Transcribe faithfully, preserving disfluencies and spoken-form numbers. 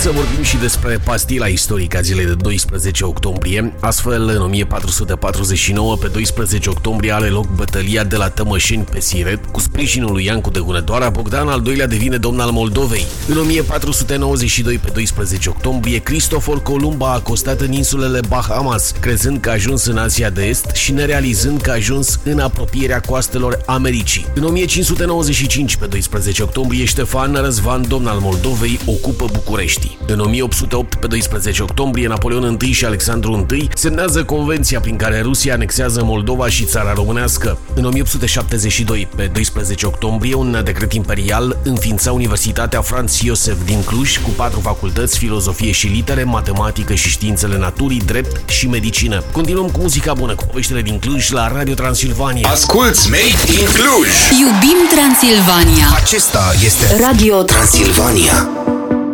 să vorbim și despre pastila istorică a zilei de doisprezece octombrie. Astfel, în o mie patru sute patruzeci și nouă, pe doisprezece octombrie, are loc bătălia de la Tămășeni pe Siret, cu sprijinul lui Iancu de Hunedoara. Bogdan al doilea devine domn al Moldovei. În o mie patru sute nouăzeci și doi, pe doisprezece octombrie, Cristofor Columb a acostat în insulele Bahamas, crezând că a ajuns în Asia de Est și nerealizând că a ajuns în apropierea coastelor Americii. În o mie cinci sute nouăzeci și cinci, pe doisprezece octombrie, Ștefan Răzvan, domn al Moldovei, ocupă București. În o mie opt sute opt, pe doisprezece octombrie, Napoleon I și Alexandru I semnează convenția prin care Rusia anexează Moldova și țara românească. În o mie opt sute șaptezeci și doi, pe doisprezece octombrie, un decret imperial înființa Universitatea Franz Josef din Cluj, cu patru facultăți: filozofie și litere, matematică și științele naturii, drept și medicină. Continuăm cu muzica bună, cu poveștile din Cluj la Radio Transilvania. Asculți Made in Cluj! Iubim Transilvania! Acesta este Radio Transilvania.